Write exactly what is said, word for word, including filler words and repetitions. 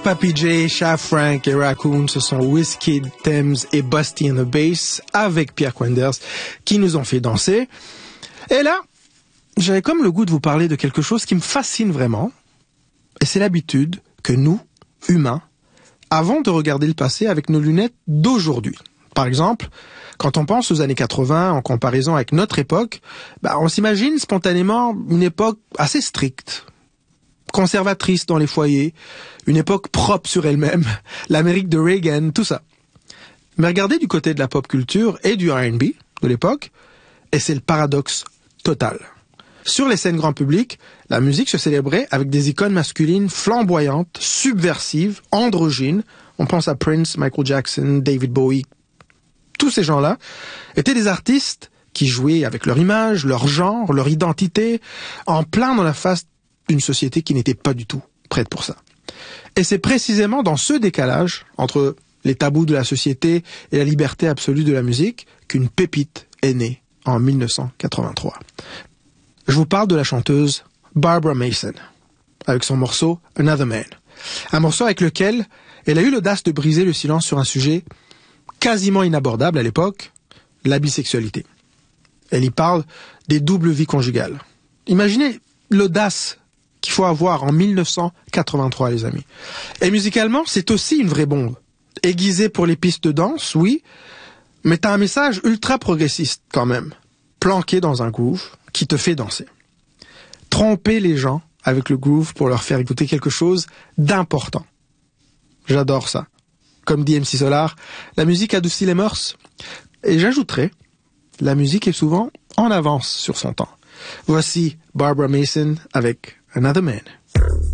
Papi J, Shaft Frank et Raccoon, ce sont Wizkid, Thames et Busty and the Bass avec Pierre Quenders qui nous ont fait danser. Et là, j'avais comme le goût de vous parler de quelque chose qui me fascine vraiment. Et c'est l'habitude que nous, humains, avons de regarder le passé avec nos lunettes d'aujourd'hui. Par exemple, quand on pense aux années quatre-vingts en comparaison avec notre époque, bah, on s'imagine spontanément une époque assez stricte, conservatrice dans les foyers, une époque propre sur elle-même, l'Amérique de Reagan, tout ça. Mais regardez du côté de la pop culture et du R and B de l'époque, et c'est le paradoxe total. Sur les scènes grand public, la musique se célébrait avec des icônes masculines flamboyantes, subversives, androgynes. On pense à Prince, Michael Jackson, David Bowie. Tous ces gens-là étaient des artistes qui jouaient avec leur image, leur genre, leur identité, en plein dans la face d'une société qui n'était pas du tout prête pour ça. Et c'est précisément dans ce décalage entre les tabous de la société et la liberté absolue de la musique qu'une pépite est née en mille neuf cent quatre-vingt-trois. Je vous parle de la chanteuse Barbara Mason, avec son morceau Another Man. Un morceau avec lequel elle a eu l'audace de briser le silence sur un sujet quasiment inabordable à l'époque, la bisexualité. Elle y parle des doubles vies conjugales. Imaginez l'audace qu'il faut avoir en mille neuf cent quatre-vingt-trois, les amis. Et musicalement, c'est aussi une vraie bombe. Aiguisée pour les pistes de danse, oui, mais t'as un message ultra progressiste quand même, planqué dans un groove qui te fait danser. Tromper les gens avec le groove pour leur faire écouter quelque chose d'important. J'adore ça. Comme dit M C Solar, la musique adoucit les mœurs. Et j'ajouterais, la musique est souvent en avance sur son temps. Voici Barbara Mason avec Another Man.